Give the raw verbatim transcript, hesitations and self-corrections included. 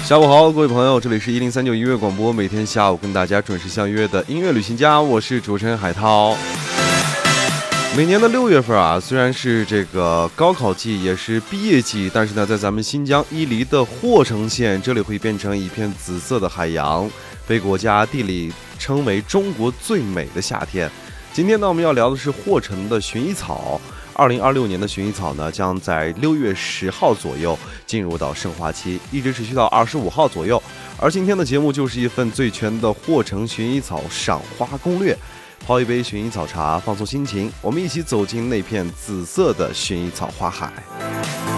下午好，各位朋友，这里是一零三九音乐广播，每天下午跟大家准时相约的音乐旅行家，我是主持人海涛。每年的六月份啊，虽然是这个高考季，也是毕业季，但是呢，在咱们新疆伊犁的霍城县，这里会变成一片紫色的海洋，被国家地理称为中国最美的夏天。今天呢，我们要聊的是霍城的薰衣草。二零二六年的薰衣草呢，将在六月十号左右进入到盛花期，一直持续到二十五号左右。而今天的节目就是一份最全的霍城薰衣草赏花攻略。泡一杯薰衣草茶，放松心情，我们一起走进那片紫色的薰衣草花海。